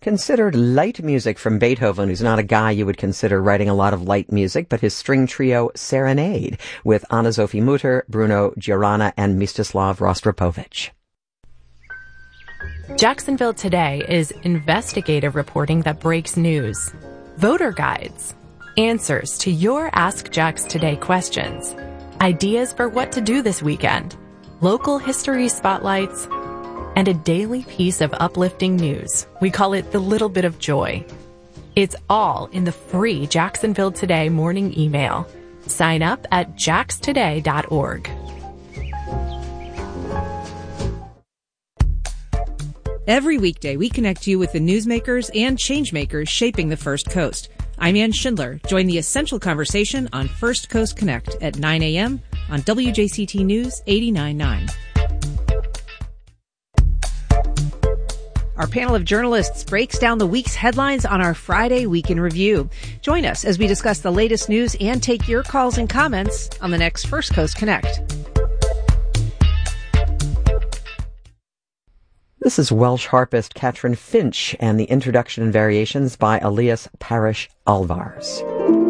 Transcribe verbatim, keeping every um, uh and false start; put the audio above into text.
considered light music from Beethoven, who's not a guy you would consider writing a lot of light music, but his string trio Serenade with Anna-Sophie Mutter, Bruno Giorana, and Mstislav Rostropovich. Jacksonville Today is investigative reporting that breaks news, voter guides, answers to your Ask Jax Today questions, ideas for what to do this weekend, local history spotlights, and a daily piece of uplifting news. We call it the little bit of joy. It's all in the free Jacksonville Today morning email. Sign up at jax today dot org. Every weekday, we connect you with the newsmakers and changemakers shaping the First Coast. I'm Ann Schindler. Join the essential conversation on First Coast Connect at nine a.m. on W J C T News eighty-nine point nine. Our panel of journalists breaks down the week's headlines on our Friday Week in Review. Join us as we discuss the latest news and take your calls and comments on the next First Coast Connect. This is Welsh harpist Catherine Finch and the introduction and variations by Elias Parish Alvars.